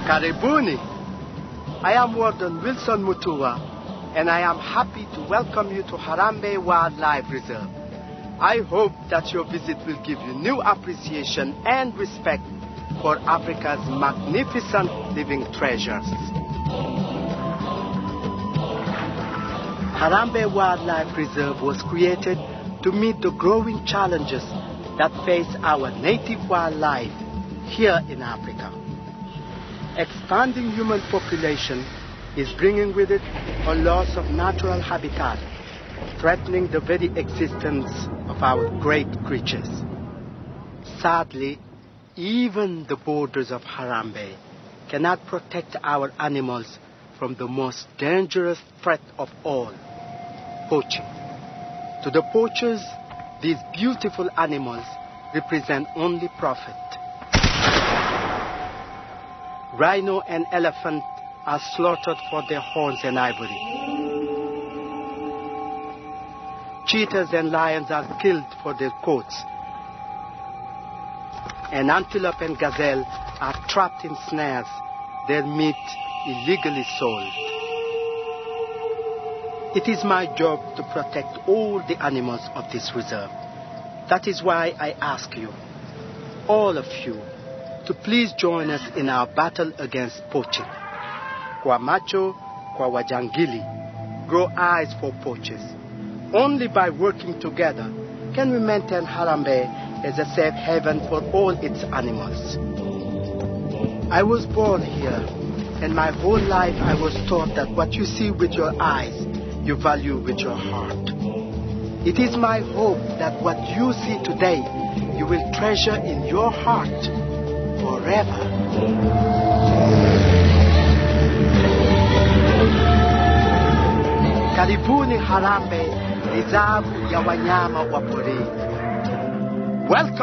Karibuni. I am Warden Wilson Mutua, and I am happy to welcome you to Harambee Wildlife Reserve. I hope that your visit will give you new appreciation and respect for Africa's magnificent living treasures. Harambee Wildlife Reserve was created to meet the growing challenges that face our native wildlife here in Africa. Expanding human population is bringing with it a loss of natural habitat, threatening the very existence of our great creatures. Sadly, even the borders of Harambee cannot protect our animals from the most dangerous threat of all, poaching. To the poachers, these beautiful animals represent only profit. Rhino and elephant are slaughtered for their horns and ivory. Cheetahs and lions are killed for their coats. And antelope and gazelle are trapped in snares, their meat illegally sold. It is my job to protect all the animals of this reserve. That is why I ask you, all of you, to please join us in our battle against poaching. Kwa macho, kwa wajangili, grow eyes for poachers. Only by working together can we maintain Harambee as a safe haven for all its animals. I was born here, and my whole life I was taught that what you see with your eyes, you value with your heart. It is my hope that what you see today, you will treasure in your heart forever. Karibuni Harambee, reserve ya wanyama wa porini. Welcome.